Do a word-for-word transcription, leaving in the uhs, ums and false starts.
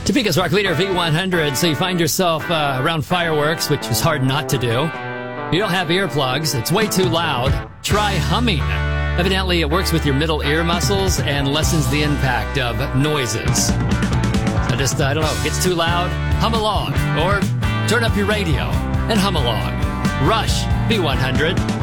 Topeka's Rock Leader V one hundred, so you find yourself uh, around fireworks, which is hard not to do. You don't have earplugs, it's way too loud. Try humming. Evidently, it works with your middle ear muscles and lessens the impact of noises. So just, I don't know, gets too loud, hum along. Or turn up your radio and hum along. Rush V one hundred.